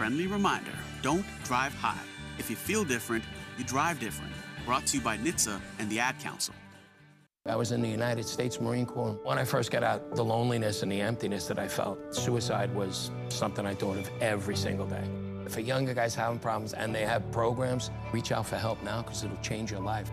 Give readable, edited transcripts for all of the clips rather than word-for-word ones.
friendly reminder, don't drive high. If you feel different, you drive different. Brought to you by NHTSA and the Ad Council. I was in the United States Marine Corps. When I first got out, the loneliness and the emptiness that I felt, suicide was something I thought of every single day. If a younger guy's having problems and they have programs, reach out for help now because it'll change your life.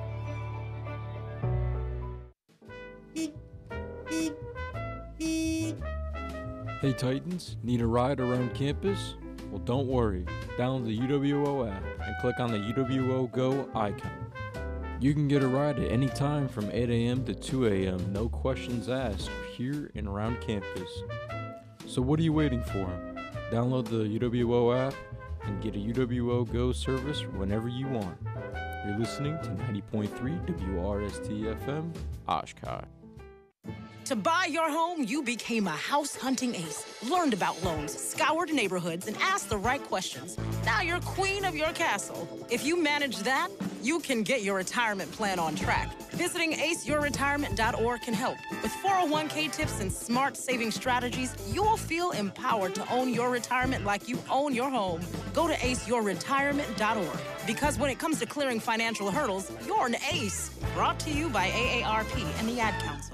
Hey Titans, need a ride around campus? Well, don't worry. Download the UWO app and click on the UWO Go icon. You can get a ride at any time from 8 a.m. to 2 a.m., no questions asked, here and around campus. So what are you waiting for? Download the UWO app and get a UWO Go service whenever you want. You're listening to 90.3 WRST-FM, Oshkosh. To buy your home, you became a house hunting ace, learned about loans, scoured neighborhoods, and asked the right questions. Now you're queen of your castle. If you manage that, you can get your retirement plan on track. Visiting aceyourretirement.org can help. With 401k tips and smart saving strategies, you'll feel empowered to own your retirement like you own your home. Go to aceyourretirement.org. Because when it comes to clearing financial hurdles, you're an ace. Brought to you by AARP and the Ad Council.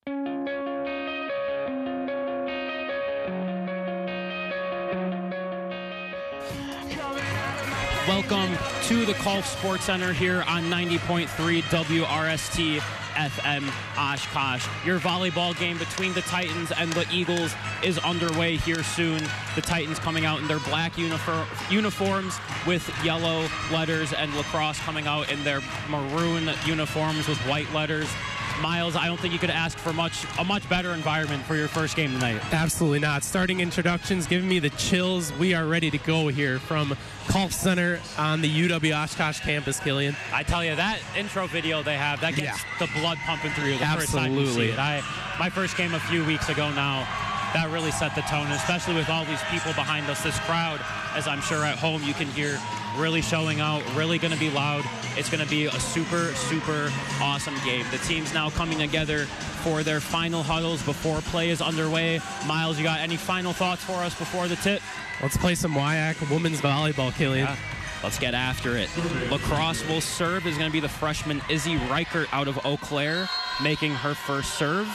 Welcome to the Colf Sports Center here on 90.3 WRST FM Oshkosh. Your volleyball game between the Titans and the Eagles is underway here soon. The Titans coming out in their black uniforms with yellow letters, and lacrosse coming out in their maroon uniforms with white letters. Miles, I don't think you could ask for a much better environment for your first game tonight. Absolutely not. Starting introductions giving me the chills. We are ready to go here from Colf Center on the UW Oshkosh campus, Killian. I tell you, that intro video they have, that gets the blood pumping through you the Absolutely. first time you see it. My first game a few weeks ago now, that really set the tone, especially with all these people behind us. This crowd, as I'm sure at home you can hear, really showing out, really going to be loud. It's going to be a super, super awesome game. The team's now coming together for their final huddles before play is underway. Miles, you got any final thoughts for us before the tip? Let's play some WIAC women's volleyball, Killian. Yeah. Let's get after it. Lacrosse will serve is going to be the freshman Izzy Reichert out of Eau Claire, making her first serve.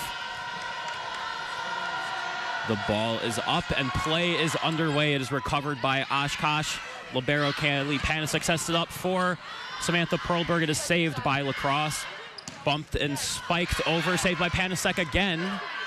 The ball is up and play is underway. It is recovered by Oshkosh. Libero Kaylee Panasek sets it up for Samantha Perlberg. It is saved by Lacrosse. Bumped and spiked over, saved by Panasek again.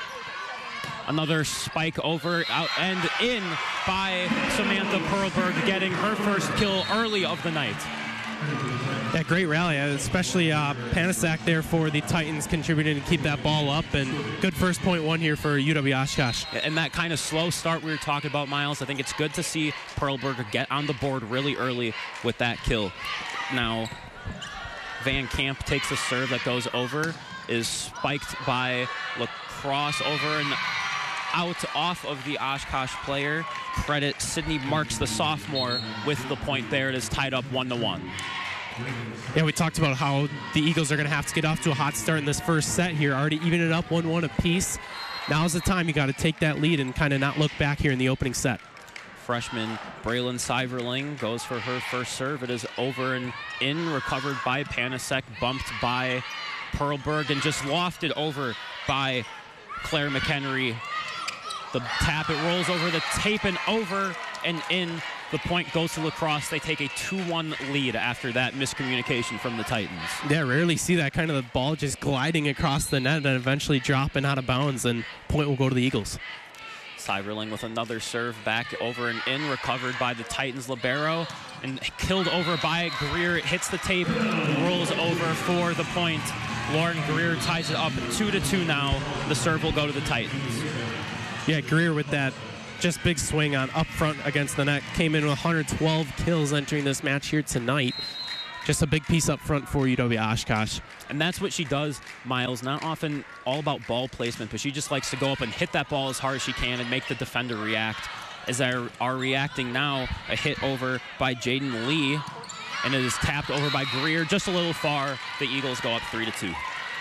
Another spike over, out and in by Samantha Perlberg, getting her first kill early of the night. Yeah, great rally, especially Panasek there for the Titans contributing to keep that ball up, and good first point one here for UW Oshkosh. And that kind of slow start we were talking about, Miles, I think it's good to see Perlberger get on the board really early with that kill. Now, Van Camp takes a serve that goes over, is spiked by Lacrosse over and out off of the Oshkosh player. Credit Sydney Marks, the sophomore, with the point there. It is tied up 1-1. Yeah, we talked about how the Eagles are going to have to get off to a hot start in this first set here, already even it up 1-1 apiece. Now's the time you got to take that lead and kind of not look back here in the opening set. Freshman Braylon Seiverling goes for her first serve. It is over and in, recovered by Panasek, bumped by Perlberg, and just lofted over by Claire McHenry. The tap, it rolls over the tape and over and in. The point goes to Lacrosse. They take a 2-1 lead after that miscommunication from the Titans. Yeah, rarely see that kind of the ball just gliding across the net and eventually dropping out of bounds, and point will go to the Eagles. Seiverling with another serve back over and in, recovered by the Titans libero and killed over by Greer. It hits the tape, rolls over for the point. Lauren Greer ties it up 2-2 now. The serve will go to the Titans. Yeah, Greer with that just big swing on up front against the net. Came in with 112 kills entering this match here tonight. Just a big piece up front for UW Oshkosh. And that's what she does, Miles. Not often all about ball placement, but she just likes to go up and hit that ball as hard as she can and make the defender react. As they are reacting now, a hit over by Jaden Lee, and it is tapped over by Greer just a little far. The Eagles go up 3-2.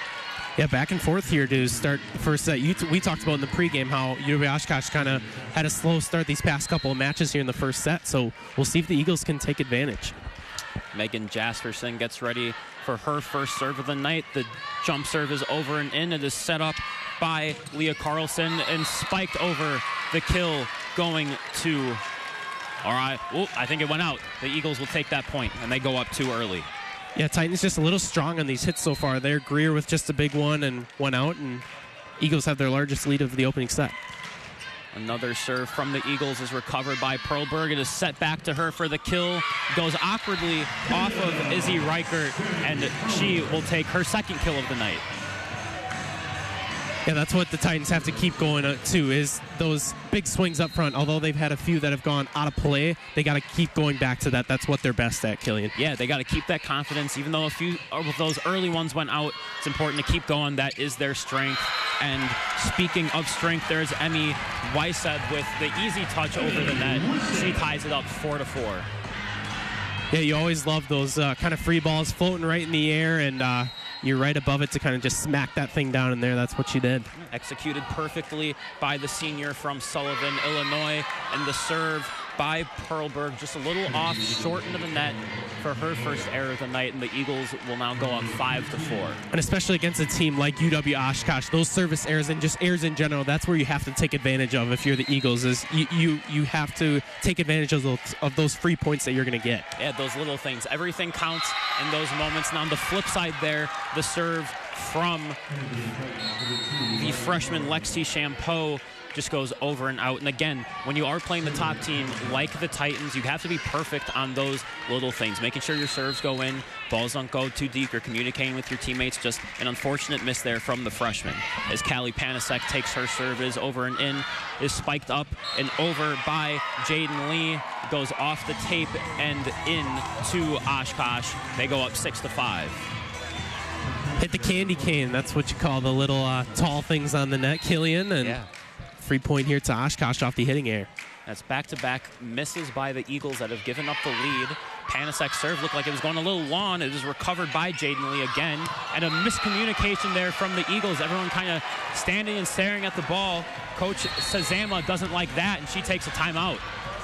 Yeah, back and forth here to start the first set. We talked about in the pregame how UW Oshkosh kind of had a slow start these past couple of matches here in the first set, so we'll see if the Eagles can take advantage. Megan Jasperson gets ready for her first serve of the night. The jump serve is over and in. It is set up by Leah Carlson and spiked over the kill going to... All right, I think it went out. The Eagles will take that point, and they go up too early. Yeah, Titans just a little strong on these hits so far. There, Greer with just a big one and one out, and Eagles have their largest lead of the opening set. Another serve from the Eagles is recovered by Perlberg. It is set back to her for the kill. Goes awkwardly off of Izzy Reichert, and she will take her second kill of the night. Yeah, that's what the Titans have to keep going to, is those big swings up front. Although they've had a few that have gone out of play, they got to keep going back to that. That's what they're best at, Killian. Yeah, they got to keep that confidence. Even though a few of those early ones went out, it's important to keep going. That is their strength. And speaking of strength, there's Emmy Weisseb with the easy touch over the net. She ties it up 4-4. Yeah, you always love those kind of free balls floating right in the air, and you're right above it to kind of just smack that thing down in there. That's what she did. Executed perfectly by the senior from Sullivan, Illinois, and the serve by Perlberg just a little off, short into the net for her first error of the night, and the Eagles will now go up 5-4. And especially against a team like UW Oshkosh, those service errors and just errors in general, that's where you have to take advantage of if you're the Eagles, is you have to take advantage of those free points that you're going to get. Yeah, those little things. Everything counts in those moments. Now on the flip side there, the serve from the freshman Lexi Champeau just goes over and out. And again, when you are playing the top team like the Titans, you have to be perfect on those little things, making sure your serves go in, balls don't go too deep, you're communicating with your teammates. Just an unfortunate miss there from the freshman as Callie Panasek takes her serve, is over and in, is spiked up and over by Jaden Lee, goes off the tape and in to Oshkosh. They go up 6-5. Hit the candy cane. That's what you call the little tall things on the net, Killian. And yeah. Free point here to Oshkosh off the hitting air. That's back-to-back misses by the Eagles that have given up the lead. Panasek's serve looked like it was going a little long. It is recovered by Jaden Lee again. And a miscommunication there from the Eagles. Everyone kind of standing and staring at the ball. Coach Sazama doesn't like that, and she takes a timeout.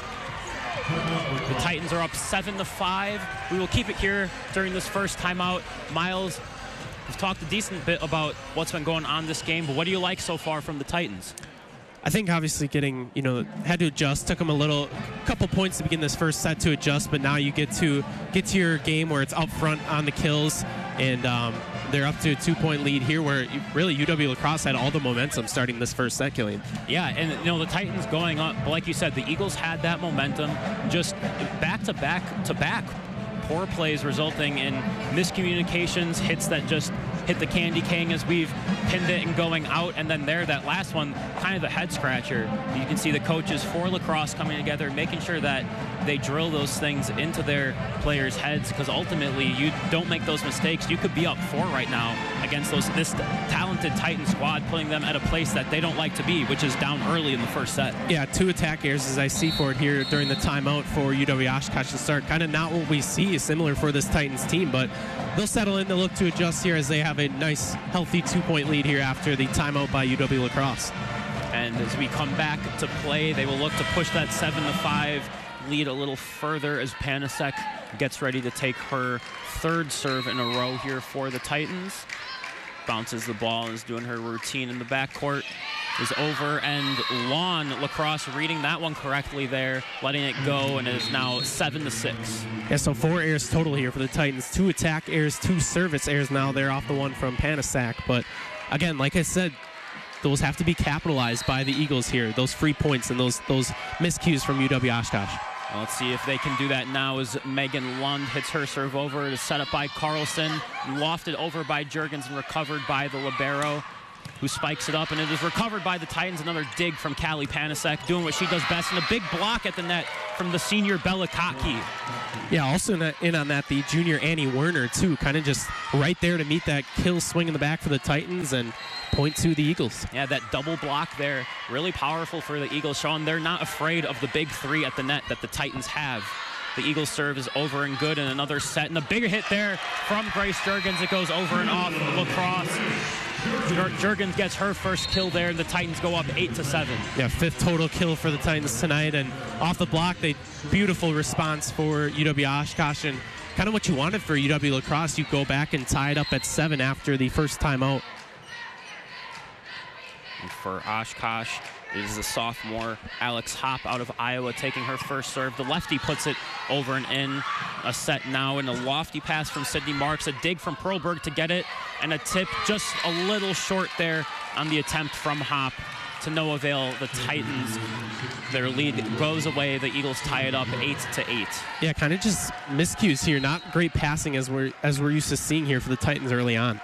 The Titans are up 7-5. We will keep it here during this first timeout. Miles, we've talked a decent bit about what's been going on this game, but what do you like so far from the Titans? I think obviously getting, had to adjust. Took them a couple points to begin this first set to adjust, but now you get to your game where it's up front on the kills, and they're up to a 2-point lead here where really UW La Crosse had all the momentum starting this first set, Killian. Yeah, and the Titans going up, but like you said, the Eagles had that momentum just back-to-back poor plays resulting in miscommunications, hits that just hit the candy cane as we've pinned it and going out, and then that last one, kind of the head scratcher. You can see the coaches for La Crosse coming together, making sure that they drill those things into their players' heads, because ultimately you don't make those mistakes. You could be up 4 right now against this talented Titan squad, putting them at a place that they don't like to be, which is down early in the first set. Yeah, 2 attack errors as I see for it here during the timeout for UW Oshkosh to start. Kind of not what we see similar for this Titans team, but they'll settle in. They'll look to adjust here as they have a nice, healthy 2-point lead here after the timeout by UW La Crosse. And as we come back to play, they will look to push that 7-5 lead a little further as Panasek gets ready to take her third serve in a row here for the Titans. Bounces the ball and is doing her routine in the backcourt. Is over, and Lawn La Crosse reading that one correctly there, letting it go, and it is now 7-6. Yeah, so 4 errors total here for the Titans. 2 attack errors, 2 service errors now. They're off the one from Panasek. But again, like I said, those have to be capitalized by the Eagles here. Those free points and those miscues from UW Oshkosh. Well, let's see if they can do that now as Megan Lund hits her serve over. It is set up by Carlson, lofted over by Juergens and recovered by the libero, who spikes it up, and it is recovered by the Titans. Another dig from Callie Panasek, doing what she does best, and a big block at the net from the senior Bella Kotke. Yeah, also in on that, the junior Annie Werner, too, kind of just right there to meet that kill swing in the back for the Titans and point to the Eagles. Yeah, that double block there, really powerful for the Eagles, showing they're not afraid of the big 3 at the net that the Titans have. The Eagles serve is over and good, and another set, and a bigger hit there from Grace Juergens. It goes over and off La Crosse. Juergens gets her first kill there, and the Titans go up 8-7. Yeah, 5th total kill for the Titans tonight, and off the block, beautiful response for UW Oshkosh, and kind of what you wanted for UW La Crosse. You go back and tie it up at 7 after the first timeout. And for Oshkosh, it is the sophomore Alex Hopp out of Iowa taking her first serve. The lefty puts it over and in. A set now and a lofty pass from Sydney Marks. A dig from Perlberg to get it. And a tip just a little short there on the attempt from Hopp. To no avail. The Titans, their lead goes away. The Eagles tie it up 8-8. Yeah, kind of just miscues here. Not great passing as we're used to seeing here for the Titans early on.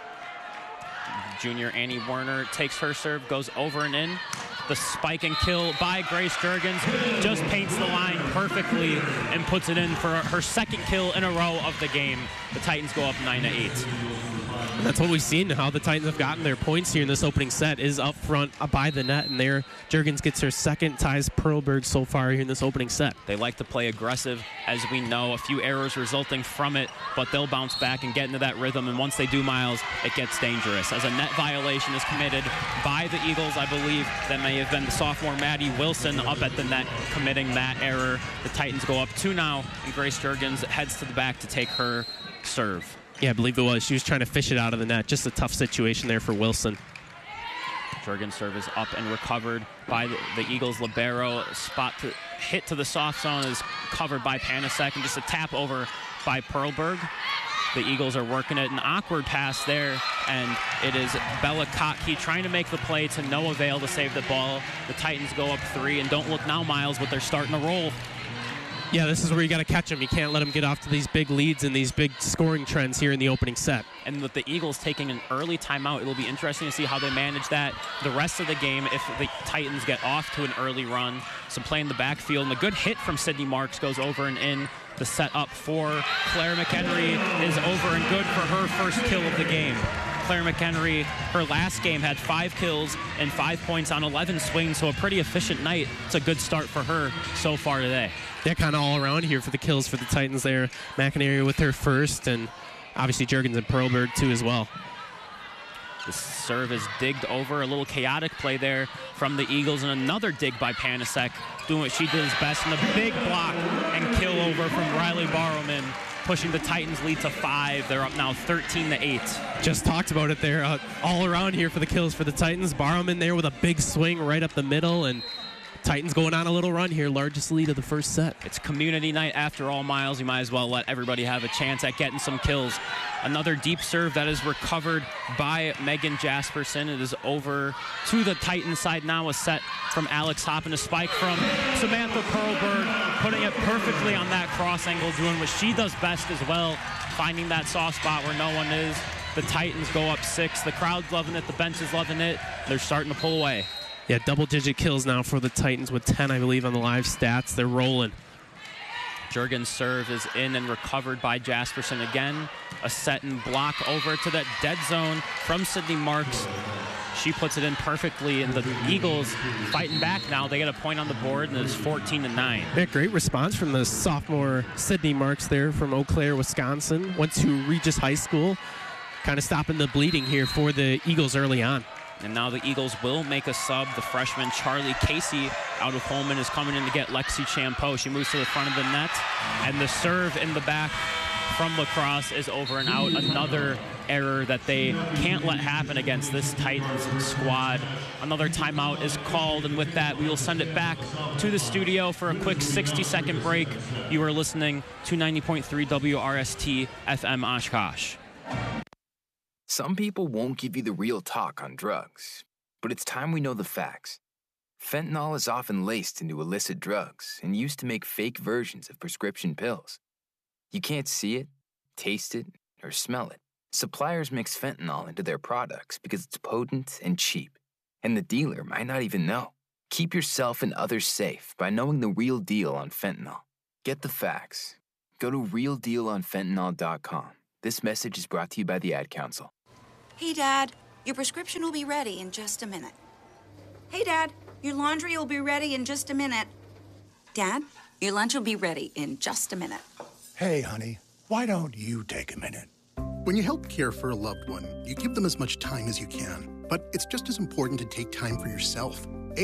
Junior Annie Werner takes her serve, goes over and in. The spike and kill by Grace Juergens just paints the line perfectly and puts it in for her second kill in a row of the game. The Titans go up 9-8. And that's what we've seen, how the Titans have gotten their points here in this opening set is up front by the net, and there Juergens gets her second, ties Perlberg so far here in this opening set. They like to play aggressive, as we know. A few errors resulting from it, but they'll bounce back and get into that rhythm, and once they do, Miles, it gets dangerous. As a net violation is committed by the Eagles, I believe that may have been the sophomore Maddie Wilson up at the net committing that error. The Titans go up 2 now, and Grace Juergens heads to the back to take her serve. Yeah, I believe it was. She was trying to fish it out of the net. Just a tough situation there for Wilson. Juergens' serve is up and recovered by the Eagles libero. Spot to hit to the soft zone is covered by Panasek, and just a tap over by Perlberg. The Eagles are working it. An awkward pass there, and it is Bella Kotke trying to make the play to no avail to save the ball. The Titans go up 3, and don't look now, Miles, but they're starting to roll. Yeah, this is where you got to catch them. You can't let them get off to these big leads and these big scoring trends here in the opening set. And with the Eagles taking an early timeout, it'll be interesting to see how they manage that the rest of the game if the Titans get off to an early run. Some play in the backfield, and a good hit from Sydney Marks goes over and in. The set up for Claire McHenry is over and good for her first kill of the game. Claire McHenry, her last game, had 5 kills and 5 points on 11 swings, so a pretty efficient night. It's a good start for her so far today. Yeah, kind of all around here for the kills for the Titans there. McHenry with her first, and obviously Juergens and Perlberg too as well. The serve is digged over, a little chaotic play there from the Eagles, and another dig by Panasek, doing what she does best, and a big block and kill over from Riley Barrowman, pushing the Titans lead to 5. They're up now 13-8. Just talked about it there, all around here for the kills for the Titans. Barrowman there with a big swing right up the middle, and Titans going on a little run here, largest lead of the first set. It's community night after all, Miles. You might as well let everybody have a chance at getting some kills. Another deep serve that is recovered by Megan Jasperson. It is over to the Titans side now. A set from Alex Hopp and a spike from Samantha Perlberg, putting it perfectly on that cross angle, doing what she does best as well, finding that soft spot where no one is. The Titans go up 6. The crowd's loving it. The bench is loving it. They're starting to pull away. Yeah, double-digit kills now for the Titans with 10, I believe, on the live stats. They're rolling. Juergens' serve is in and recovered by Jasperson again. A set and block over to that dead zone from Sydney Marks. She puts it in perfectly, and the Eagles fighting back now. They get a point on the board, and it's 14-9. Yeah, great response from the sophomore Sydney Marks there from Eau Claire, Wisconsin. Went to Regis High School, kind of stopping the bleeding here for the Eagles early on. And now the Eagles will make a sub. The freshman Charlie Casey out of Holman is coming in to get Lexi Champeau. She moves to the front of the net, and the serve in the back from La Crosse is over and out. Another error that they can't let happen against this Titans squad. Another timeout is called, and with that, we will send it back to the studio for a quick 60-second break. You are listening to 90.3 WRST FM Oshkosh. Some people won't give you the real talk on drugs, but it's time we know the facts. Fentanyl is often laced into illicit drugs and used to make fake versions of prescription pills. You can't see it, taste it, or smell it. Suppliers mix fentanyl into their products because it's potent and cheap, and the dealer might not even know. Keep yourself and others safe by knowing the real deal on fentanyl. Get the facts. Go to realdealonfentanyl.com. This message is brought to you by the Ad Council. Hey, Dad, your prescription will be ready in just a minute. Hey, Dad, your laundry will be ready in just a minute. Dad, your lunch will be ready in just a minute. Hey, honey, why don't you take a minute? When you help care for a loved one, you give them as much time as you can. But it's just as important to take time for yourself.